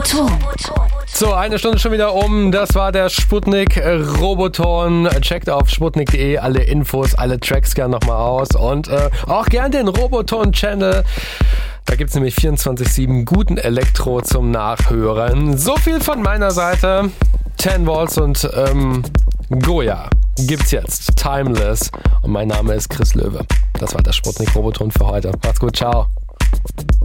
Roboton. So, eine Stunde schon wieder um. Das war der Sputnik Roboton. Checkt auf sputnik.de alle Infos, alle Tracks gern nochmal aus. Und auch gern den Roboton-Channel. Da gibt's nämlich 24/7 guten Elektro zum Nachhören. So viel von meiner Seite. 10 Volts und Goya gibt's jetzt. Timeless. Und mein Name ist Chris Löwe. Das war der Sputnik Roboton für heute. Macht's gut, ciao.